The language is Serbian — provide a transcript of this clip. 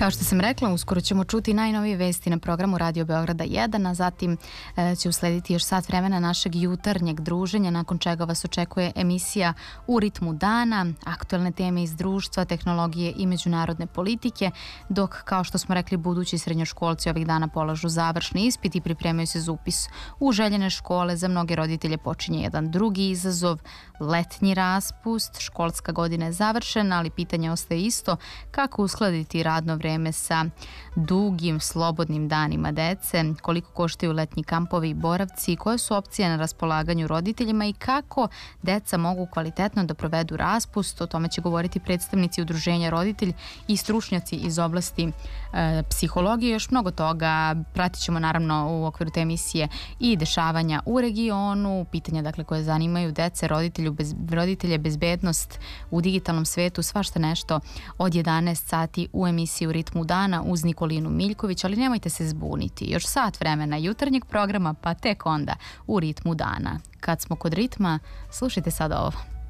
Kao što sam rekla, uskoro ćemo čuti najnovije vesti na programu Radio Beograda 1, a zatim će uslediti još sat vremena našeg jutarnjeg druženja, nakon čega vas očekuje emisija U ritmu dana, aktuelne teme iz društva, tehnologije i međunarodne politike, dok, kao što smo rekli, budući srednjoškolci ovih dana polažu završni ispit i pripremaju se za upis u željene škole. Za mnoge roditelje počinje jedan drugi izazov, letnji raspust, školska godina je završena, ali pitanje ostaje isto, kako uskladiti radno vreme sa dugim, slobodnim danima dece, koliko koštaju letnji kampovi i boravci, koje su opcije na raspolaganju roditeljima i kako deca mogu kvalitetno da provedu raspust. O tome će govoriti predstavnici udruženja roditelj i stručnjaci iz oblasti psihologije. Još mnogo toga pratit ćemo naravno u okviru te emisije i dešavanja u regionu, pitanja dakle koje zanimaju dece, roditelje, bezbednost u digitalnom svetu, svašta nešto od 11 sati u emisiji U ritmu dana uz Nikolinu Miljković, ali nemojte se zbuniti. Još sat vremena jutarnjeg programa, pa tek onda U ritmu dana. Kad smo kod ritma, slušajte sad ovo.